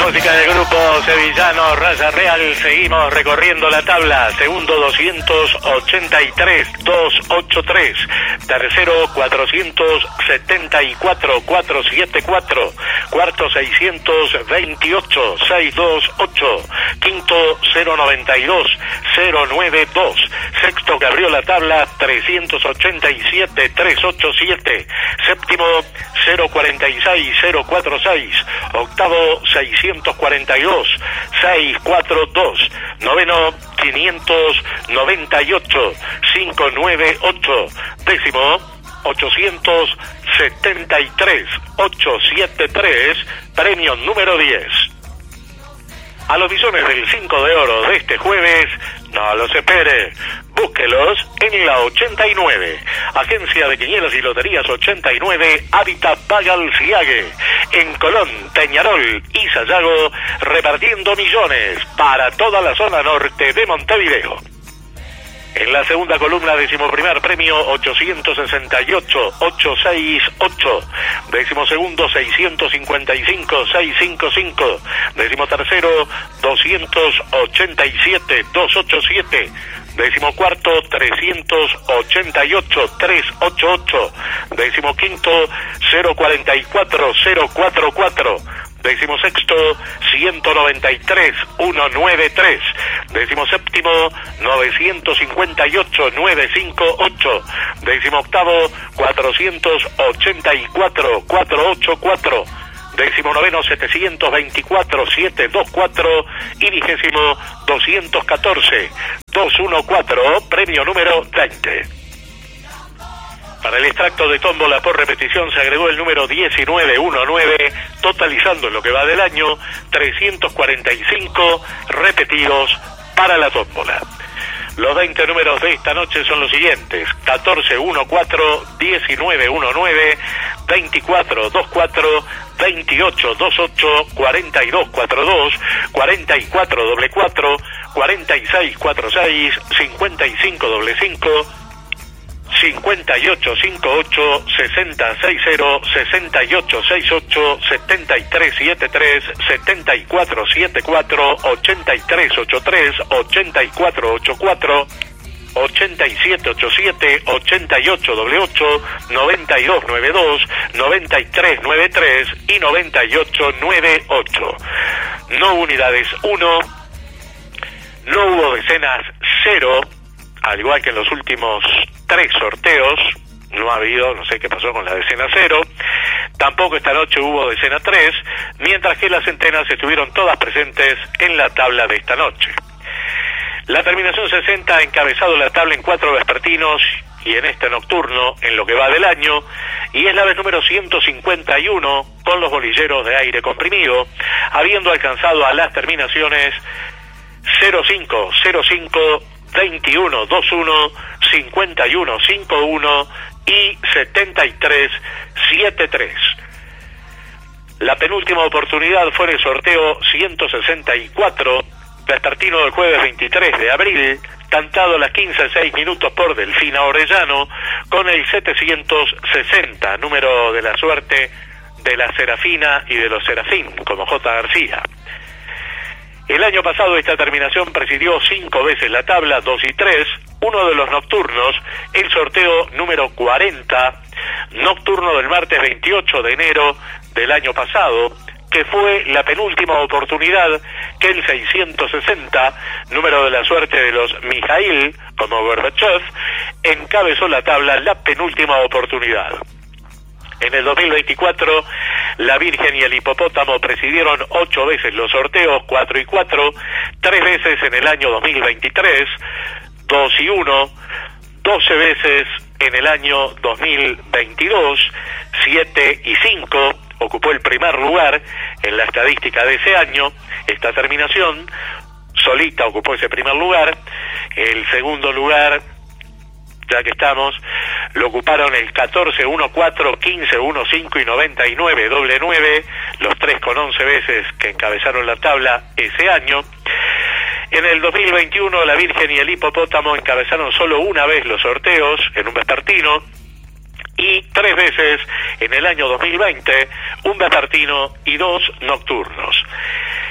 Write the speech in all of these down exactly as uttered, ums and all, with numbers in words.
música del grupo sevillano Raya Real. Seguimos recorriendo la tabla. Segundo doscientos ochenta y tres, doscientos ochenta y tres. Tercero cuatrocientos setenta y cuatro, cuatrocientos setenta y cuatro. Cuarto seiscientos veintiocho, seiscientos veintiocho. Quinto cero noventa y dos, cero noventa y dos. Sexto que abrió la tabla trescientos ochenta y siete, trescientos ochenta y siete. Séptimo cero cuarenta y seis, cero cuarenta y seis. Octavo seiscientos cuarenta y dos, seiscientos cuarenta y dos. Noveno quinientos noventa y ocho, quinientos noventa y ocho. Décimo ochocientos setenta y tres, ochocientos setenta y tres. Premio número diez. A los bisones del cinco de oro de este jueves, no los espere. Búsquelos en la ochenta y nueve. Agencia de Quinielas y Loterías ochenta y nueve, Hábitat Pagalciague. En Colón, Peñarol y Sayago, repartiendo millones para toda la zona norte de Montevideo. En la segunda columna, decimoprimer premio, ochocientos sesenta y ocho, ochocientos sesenta y ocho. Décimo segundo, seiscientos cincuenta y cinco, seiscientos cincuenta y cinco. Décimo tercero, doscientos ochenta y siete, doscientos ochenta y siete. Décimo cuarto, trescientos ochenta y ocho, trescientos ochenta y ocho. Décimo quinto, cero cuarenta y cuatro, cero cuarenta y cuatro. Décimo sexto, ciento noventa y tres, ciento noventa y tres. Décimo séptimo, novecientos cincuenta y ocho, novecientos cincuenta y ocho. Décimo octavo, cuatrocientos ochenta y cuatro, cuatrocientos ochenta y cuatro. Décimo noveno, setecientos veinticuatro, setecientos veinticuatro. Y vigésimo, doscientos catorce, doscientos catorce, premio número veinte. Para el extracto de tómbola por repetición se agregó el número diecinueve diecinueve, totalizando en lo que va del año trescientos cuarenta y cinco repetidos para la tómbola. Los veinte números de esta noche son los siguientes: catorce catorce, diecinueve diecinueve, veinticuatro veinticuatro, veintiocho veintiocho, cuarenta y dos cuarenta y dos, cuarenta y cuatro cuarenta y cuatro, cuarenta y seis cuarenta y seis, cincuenta y cinco cincuenta y cinco, cincuenta y ocho cincuenta y ocho, sesenta sesenta, sesenta y ocho sesenta y ocho, setenta y tres setenta y tres, setenta y cuatro setenta y cuatro, ochenta y tres ochenta y tres, ochenta y cuatro ochenta y cuatro, ochenta y siete ochenta y siete, ochenta y ocho ochenta y ocho, noventa y dos noventa y dos, noventa y tres noventa y tres y noventa y ocho noventa y ocho. No unidades uno, no hubo decenas cero, al igual que en los últimos tres sorteos. No ha habido, no sé qué pasó con la decena cero. Tampoco esta noche hubo decena tres, mientras que las centenas estuvieron todas presentes en la tabla de esta noche. La terminación sesenta ha encabezado la tabla en cuatro vespertinos y en este nocturno en lo que va del año, y es la vez número ciento cincuenta y uno con los bolilleros de aire comprimido, habiendo alcanzado a las terminaciones cero cinco, cero cinco, veintiuno veintiuno, cincuenta y uno cincuenta y uno y setenta y tres setenta y tres. La penúltima oportunidad fue en el sorteo ciento sesenta y cuatro, vespertino del jueves veintitrés de abril, cantado a las quince seis minutos por Delfina Orellano, con el setecientos sesenta, número de la suerte de la Serafina y de los Serafín, como J. García. El año pasado esta terminación presidió cinco veces la tabla, dos y tres, uno de los nocturnos, el sorteo número cuarenta, nocturno del martes veintiocho de enero del año pasado, que fue la penúltima oportunidad que el seiscientos sesenta, número de la suerte de los Mijail, como Gorbachev, encabezó la tabla la penúltima oportunidad. En el dos mil veinticuatro, la Virgen y el Hipopótamo presidieron ocho veces los sorteos, cuatro y cuatro, tres veces en el año dos mil veintitrés, dos y uno, doce veces en el año dos mil veintidós, siete y cinco, ocupó el primer lugar en la estadística de ese año. Esta terminación solita ocupó ese primer lugar. El segundo lugar, ya que estamos, lo ocuparon el catorce, uno, cuatro, quince, uno, cinco y noventa y nueve, doble nueve, los tres con once veces que encabezaron la tabla ese año. En el dos mil veintiuno, la Virgen y el Hipopótamo encabezaron solo una vez los sorteos, en un vespertino, y tres veces en el año dos mil veinte, un vespertino y dos nocturnos.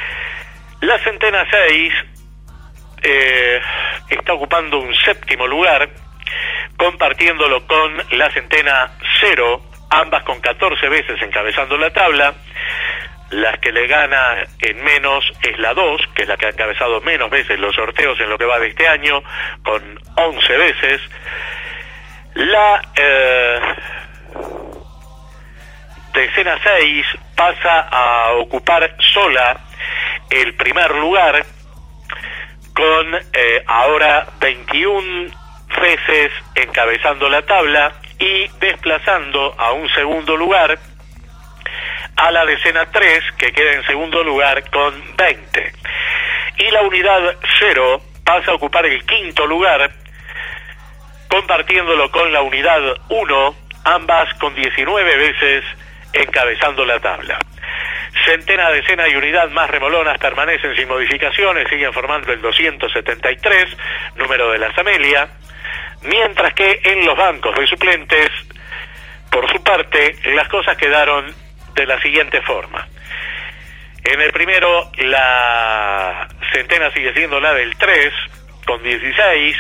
La centena seis eh, está ocupando un séptimo lugar, compartiéndolo con la centena cero, ambas con catorce veces encabezando la tabla. La que le gana en menos es la dos, que es la que ha encabezado menos veces los sorteos en lo que va de este año, con once veces. La eh, decena seis pasa a ocupar sola el primer lugar, con eh, ahora veintiuna veces encabezando la tabla y desplazando a un segundo lugar a la decena tres, que queda en segundo lugar con veinte. Y la unidad cero pasa a ocupar el quinto lugar, compartiéndolo con la unidad uno, ambas con diecinueve veces encabezando la tabla. Centena, decena y unidad más remolonas permanecen sin modificaciones, siguen formando el doscientos setenta y tres, número de las Amelia, mientras que en los bancos de suplentes, por su parte, las cosas quedaron de la siguiente forma. En el primero, la centena sigue siendo la del tres, con dieciséis.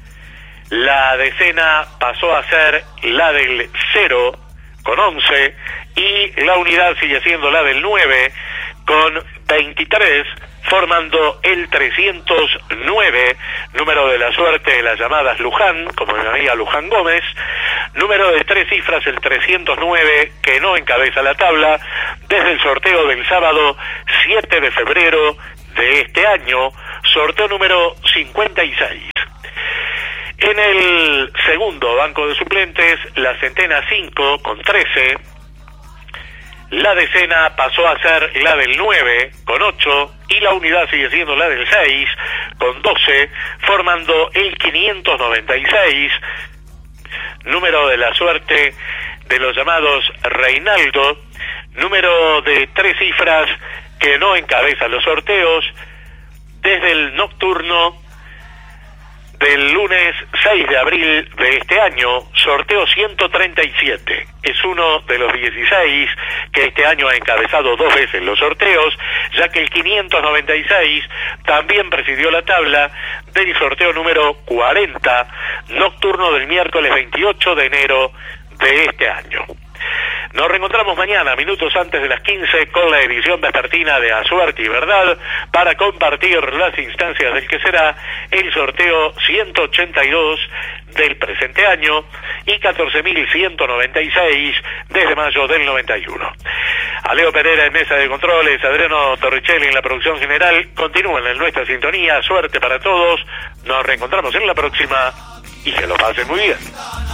La decena pasó a ser la del cero, con once. Y la unidad sigue siendo la del nueve, con veintitrés, formando el trescientos nueve, número de la suerte de las llamadas Luján, como mi amiga Luján Gómez, número de tres cifras, el trescientos nueve, que no encabeza la tabla, desde el sorteo del sábado siete de febrero de este año, sorteo número cincuenta y seis. En el segundo banco de suplentes, la centena cinco, con trece, la decena pasó a ser la del nueve, con ocho, y la unidad sigue siendo la del seis, con doce, formando el quinientos noventa y seis, número de la suerte de los llamados Reinaldo, número de tres cifras que no encabeza los sorteos, desde el nocturno del lunes seis de abril de este año, sorteo ciento treinta y siete. Es uno de los dieciséis que este año ha encabezado dos veces los sorteos, ya que el quinientos noventa y seis también presidió la tabla del sorteo número cuarenta, nocturno del miércoles veintiocho de enero de este año. Nos reencontramos mañana, minutos antes de las quince, con la edición vespertina de A Suerte y Verdad, para compartir las instancias del que será el sorteo ciento ochenta y dos del presente año y catorce mil ciento noventa y seis desde mayo del noventa y uno. A Leo Pereira en mesa de controles, Adriano Torricelli en la producción general. Continúen en nuestra sintonía. Suerte para todos. Nos reencontramos en la próxima y que lo pasen muy bien.